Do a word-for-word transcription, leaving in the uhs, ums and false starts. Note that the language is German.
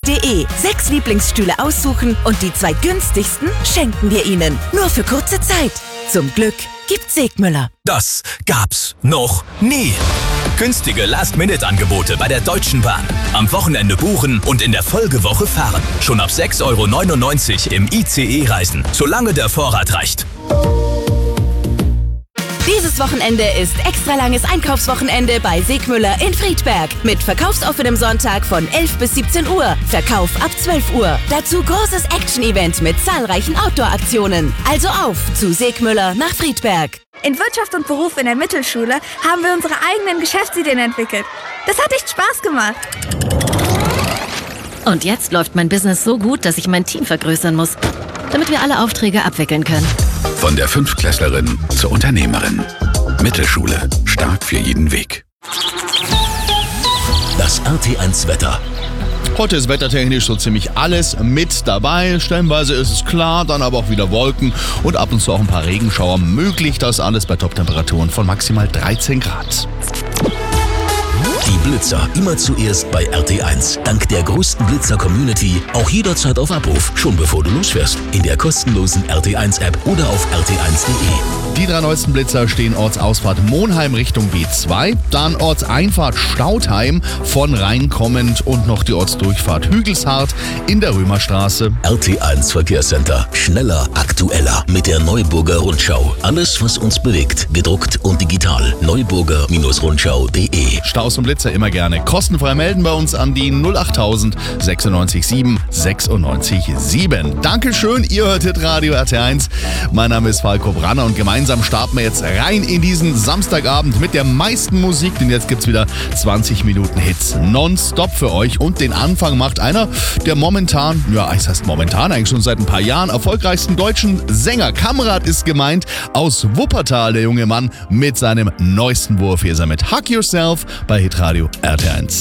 de. Sechs Lieblingsstühle aussuchen und die zwei günstigsten schenken wir Ihnen. Nur für kurze Zeit. Zum Glück gibt's Segmüller. Das gab's noch nie. Günstige Last-Minute-Angebote bei der Deutschen Bahn. Am Wochenende buchen und in der Folgewoche fahren. Schon ab sechs Euro neunundneunzig im I C E reisen, solange der Vorrat reicht. Dieses Wochenende ist extra langes Einkaufswochenende bei Segmüller in Friedberg. Mit verkaufsoffenem Sonntag von elf bis siebzehn Uhr. Verkauf ab zwölf Uhr. Dazu großes Action-Event mit zahlreichen Outdoor-Aktionen. Also auf zu Segmüller nach Friedberg. In Wirtschaft und Beruf in der Mittelschule haben wir unsere eigenen Geschäftsideen entwickelt. Das hat echt Spaß gemacht. Und jetzt läuft mein Business so gut, dass ich mein Team vergrößern muss, damit wir alle Aufträge abwickeln können. Von der Fünftklässlerin zur Unternehmerin. Mittelschule. Stark für jeden Weg. Das R T eins Wetter. Heute ist wettertechnisch so ziemlich alles mit dabei. Stellenweise ist es klar, dann aber auch wieder Wolken und ab und zu auch ein paar Regenschauer möglich. Das alles bei Toptemperaturen von maximal dreizehn Grad. Die Blitzer immer zuerst bei R T eins. Dank der größten Blitzer-Community auch jederzeit auf Abruf, schon bevor du losfährst. In der kostenlosen R T eins App oder auf r t eins punkt de. Die drei neuesten Blitzer stehen Ortsausfahrt Monheim Richtung B zwei, dann Ortseinfahrt Stautheim von Rhein kommend und noch die Ortsdurchfahrt Hügelshardt in der Römerstraße. R T eins Verkehrscenter. Schneller, aktueller mit der Neuburger Rundschau. Alles, was uns bewegt, gedruckt und digital. neuburger Rundschau punkt de. Staus und Blitzer immer gerne kostenfrei melden bei uns an die null achttausend sechsundneunzig sieben sechsundneunzig sieben. Dankeschön, ihr hört Hitradio R T eins. Mein Name ist Falco Branner und gemeinsam starten wir jetzt rein in diesen Samstagabend mit der meisten Musik, denn jetzt gibt's wieder zwanzig Minuten Hits nonstop für euch und den Anfang macht einer der momentan, ja, es heißt momentan, eigentlich schon seit ein paar Jahren erfolgreichsten deutschen Sänger. Kamrat ist gemeint, aus Wuppertal, der junge Mann mit seinem neuesten Wurf. Hier ist er mit Hug Yourself bei Hitradio R T eins.